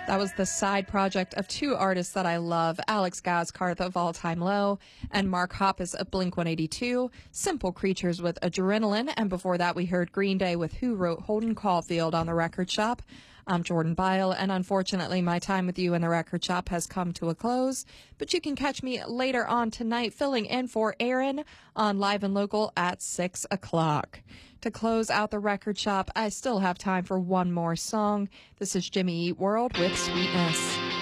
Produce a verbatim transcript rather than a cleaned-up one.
That was the side project of two artists that I love, Alex Gaskarth of All Time Low and Mark Hoppus of Blink one eighty-two, Simple Creatures with Adrenaline, and before that we heard Green Day with Who Wrote Holden Caulfield on the Record Shop. I'm Jordan Byle, and unfortunately my time with you in the Record Shop has come to a close, but you can catch me later on tonight filling in for Aaron on Live and Local at six o'clock. To close out the Record Shop, I still have time for one more song. This is Jimmy Eat World with Sweetness.